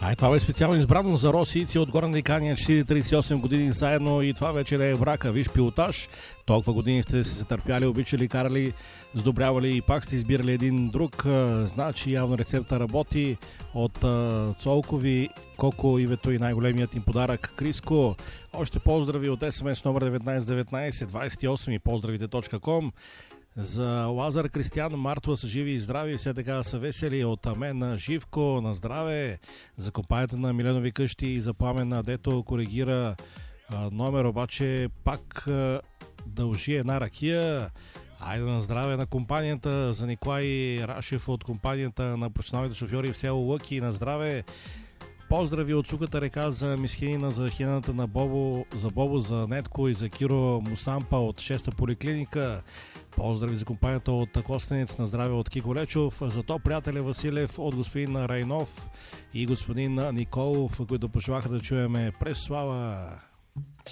Това бе специално избрано за росийци от Горна Дикания, 38 години заедно и това вече не е брака. Виж, пилотаж, толкова години сте се търпяли, обичали, карали, сдобрявали и пак сте избирали един друг. Значи явно рецепта работи. От Цолкови, Коко, Ивето и най-големият им подарък Криско. Още поздрави от SMS номер 1919 28 и поздравите.com. За Лазар, Кристиян, Мартова са живи и здрави, все така са весели. От мен Живко, на здраве. За компанията на Миленови къщи и за Пламена, дето коригира номер, обаче пак дължи една ракия. Айде на здраве на компанията. За Николай Рашев от компанията на професионалните шофьори в село Лъки, на здраве. Поздрави от Сухата река за Мисхинина, за хината на Бобо, за Нетко и за Киро Мусампа от 6-та поликлиника. Поздрави за компанията от Костенец, на здраве от Кико Лечов. За то приятеля Василев от господин Райнов и господин Николов, които пожелаха да чуеме през слава.